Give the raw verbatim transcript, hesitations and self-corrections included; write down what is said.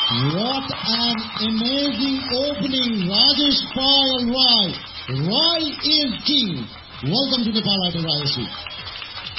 What an amazing opening, Rajesh Pai and Rai. Rai is king. Welcome to the Nepal Idol, Rajesh.